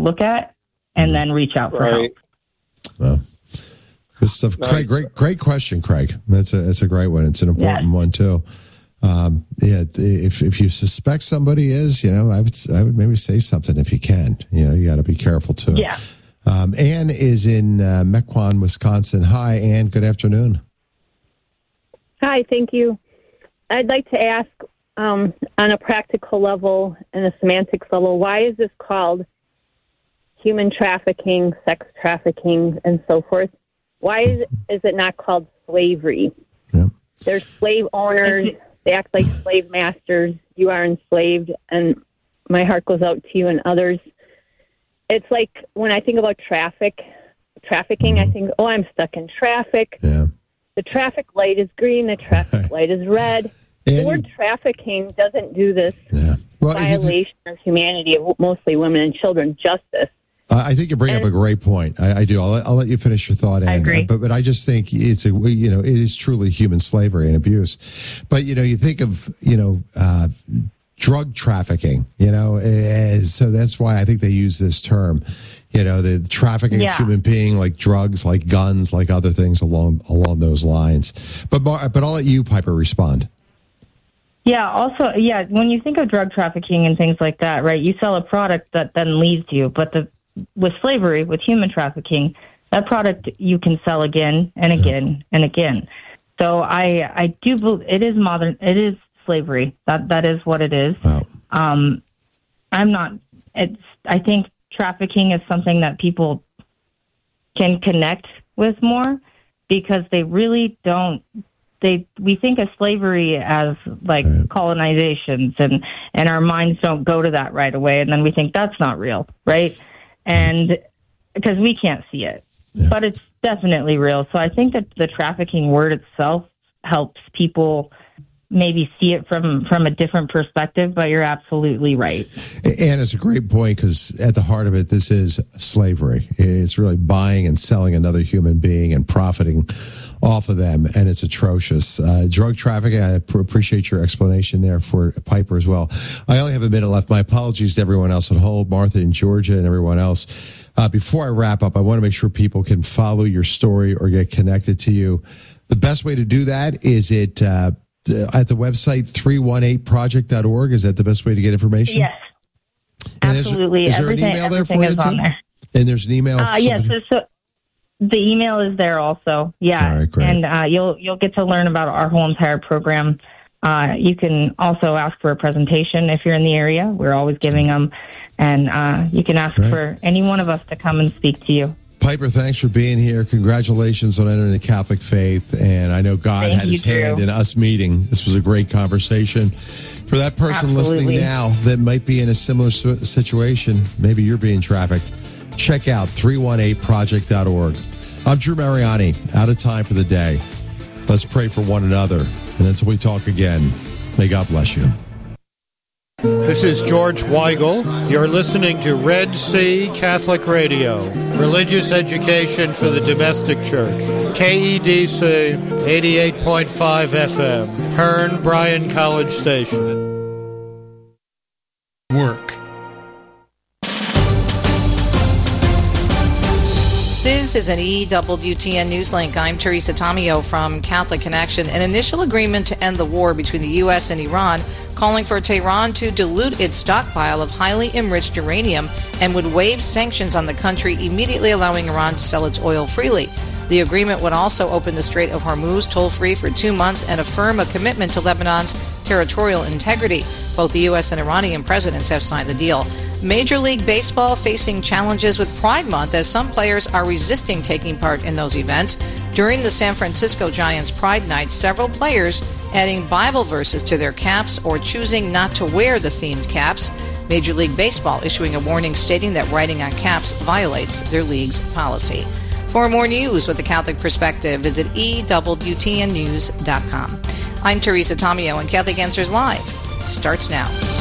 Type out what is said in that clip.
look at and then reach out for help. Well, good stuff. Craig, great question, Craig. That's a great one. It's an important one too. If you suspect somebody is, I would maybe say something if you can. You got to be careful too. Yeah. Ann is in Mequon, Wisconsin. Hi, Ann. Good afternoon. Hi, thank you. I'd like to ask, on a practical level and a semantics level, why is this called human trafficking, sex trafficking, and so forth? Why is it not called slavery? Yeah. There's slave owners. They act like slave masters. You are enslaved, and my heart goes out to you and others. It's like when I think about trafficking, I think, I'm stuck in traffic. Yeah. The traffic light is green. The traffic light is red. The word trafficking doesn't do this violation of humanity of mostly women and children justice. I think you bring up a great point. I do. I'll let you finish your thought, Ann. I agree. But I just think it is truly human slavery and abuse. But you think of drug trafficking. So that's why I think they use this term. The trafficking of human being, like drugs, like guns, like other things along those lines. But I'll let you, Piper, respond. Yeah, also, when you think of drug trafficking and things like that, right, you sell a product that then leaves you. But with slavery, with human trafficking, that product you can sell again and again and again. So I do believe it is modern. It is slavery. That is what it is. Wow. I think trafficking is something that people can connect with more because they really don't. We think of slavery as like colonizations, and our minds don't go to that right away, and then we think that's not real, right? And because we can't see it, but it's definitely real. So I think that the trafficking word itself helps people maybe see it from a different perspective, but you're absolutely right. And it's a great point because at the heart of it, this is slavery. It's really buying and selling another human being and profiting off of them, and it's atrocious. Drug trafficking, I appreciate your explanation there for Piper as well. I only have a minute left. My apologies to everyone else on hold, Martha in Georgia and everyone else. Before I wrap up, I want to make sure people can follow your story or get connected to you. The best way to do that is at the website 318project.org. Is that the best way to get information? Yes, absolutely. Is there an email there for you is on too? there. And there's an email? Yes, so the email is there also. Yeah. All right, great. And you'll get to learn about our whole entire program. You can also ask for a presentation if you're in the area. We're always giving them. And you can ask for any one of us to come and speak to you. Piper, thanks for being here. Congratulations on entering the Catholic faith. And I know God had his hand in us meeting. This was a great conversation. For that person listening now that might be in a similar situation, maybe you're being trafficked, check out 318project.org. I'm Drew Mariani, out of time for the day. Let's pray for one another. And until we talk again, may God bless you. This is George Weigel. You're listening to Red Sea Catholic Radio, religious education for the domestic church. KEDC 88.5 FM, Hearn Bryan College Station. Work. This is an EWTN Newslink. I'm Teresa Tomeo from Catholic Connection. An initial agreement to end the war between the U.S. and Iran, calling for Tehran to dilute its stockpile of highly enriched uranium and would waive sanctions on the country, immediately allowing Iran to sell its oil freely. The agreement would also open the Strait of Hormuz toll-free for 2 months and affirm a commitment to Lebanon's territorial integrity. Both the U.S. and Iranian presidents have signed the deal. Major League Baseball facing challenges with Pride Month as some players are resisting taking part in those events. During the San Francisco Giants Pride Night, several players adding Bible verses to their caps or choosing not to wear the themed caps. Major League Baseball issuing a warning stating that writing on caps violates their league's policy. For more news with the Catholic perspective, visit EWTNnews.com. I'm Teresa Tomeo, and Catholic Answers Live starts now.